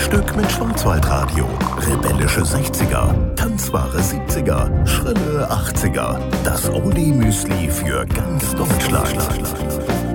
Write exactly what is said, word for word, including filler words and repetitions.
Frühstück mit Schwarzwaldradio. Rebellische sechziger, tanzbare siebziger, schrille achtziger. Das Oldie-Müsli für ganz Deutschland.